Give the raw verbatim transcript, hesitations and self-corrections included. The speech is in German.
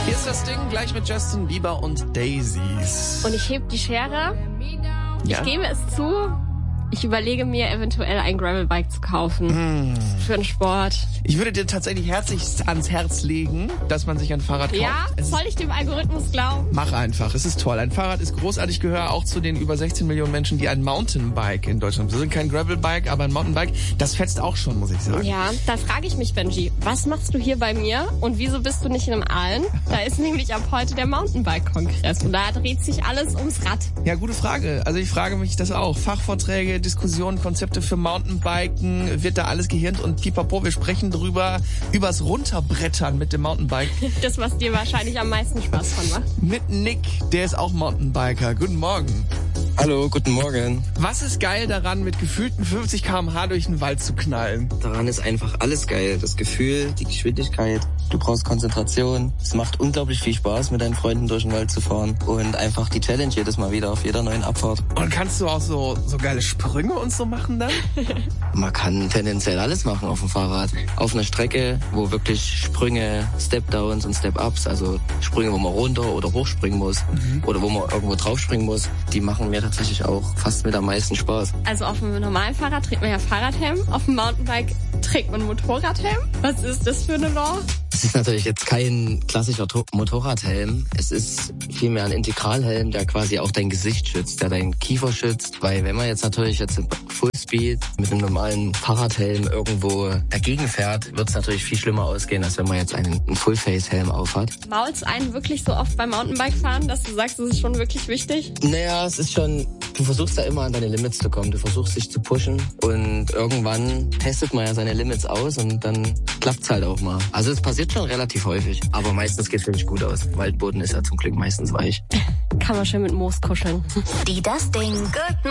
Hier ist das Ding, gleich mit Justin Bieber und Daisies. Und ich heb die Schere. Ja? Ich gebe es zu, ich überlege mir eventuell ein Gravelbike zu kaufen. Mm. Für den Sport. Ich würde dir tatsächlich herzlich ans Herz legen, dass man sich ein Fahrrad kauft. Ja, es soll ich dem Algorithmus glauben? Mach einfach, es ist toll. Ein Fahrrad ist großartig, ich gehöre auch zu den über sechzehn Millionen Menschen, die ein Mountainbike in Deutschland besitzen. Kein Gravelbike, aber ein Mountainbike. Das fetzt auch schon, muss ich sagen. Ja, da frage ich mich, Benji, was machst du hier bei mir und wieso bist du nicht in einem Aalen? Da ist nämlich ab heute der Mountainbike-Kongress und da dreht sich alles ums Rad. Ja, gute Frage. Also ich frage mich das auch. Fachvorträge, Diskussionen, Konzepte für Mountainbiken, wird da alles gehirnt und pipapo, wir sprechen drüber, übers Runterbrettern mit dem Mountainbike. Das, was dir wahrscheinlich am meisten Spaß von macht. Mit Nick, der ist auch Mountainbiker. Guten Morgen. Hallo, guten Morgen. Was ist geil daran, mit gefühlten fünfzig Kilometer pro Stunde durch den Wald zu knallen? Daran ist einfach alles geil. Das Gefühl, die Geschwindigkeit, du brauchst Konzentration. Es macht unglaublich viel Spaß, mit deinen Freunden durch den Wald zu fahren. Und einfach die Challenge jedes Mal wieder auf jeder neuen Abfahrt. Und kannst du auch so, so geile Sprünge und so machen dann? Man kann tendenziell alles machen auf dem Fahrrad. Auf einer Strecke, wo wirklich Sprünge, Step-Downs und Step-Ups, also Sprünge, wo man runter oder hochspringen muss, mhm. oder wo man irgendwo draufspringen muss, die machen mir tatsächlich auch fast mit am meisten Spaß. Also auf dem normalen Fahrrad trägt man ja Fahrradhelm, auf dem Mountainbike trägt man Motorradhelm. Was ist das für eine Law? Es ist natürlich jetzt kein klassischer To- Motorradhelm. Es ist vielmehr ein Integralhelm, der quasi auch dein Gesicht schützt, der deinen Kiefer schützt. Weil wenn man jetzt natürlich jetzt im Fullspeed mit einem normalen Fahrradhelm irgendwo dagegen fährt, wird es natürlich viel schlimmer ausgehen, als wenn man jetzt einen, einen Full-Face-Helm aufhat. Maulst einen wirklich so oft beim Mountainbike-Fahren, dass du sagst, das ist schon wirklich wichtig? Naja, es ist schon... Du versuchst da immer an deine Limits zu kommen. Du versuchst dich zu pushen und irgendwann testet man ja seine Limits aus und dann klappt's halt auch mal. Also es passiert schon relativ häufig, aber meistens geht's wirklich gut aus. Waldboden ist ja zum Glück meistens weich. Kann man schön mit Moos kuscheln. Die Das Ding Good